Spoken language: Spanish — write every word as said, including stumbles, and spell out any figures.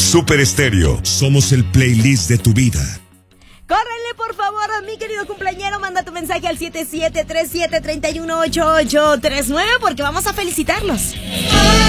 Super Estéreo. Somos el playlist de tu vida. Córrenle, por favor, a mi querido cumpleañero. Manda tu mensaje al siete siete tres siete, tres uno ocho ocho tres nueve porque vamos a felicitarlos.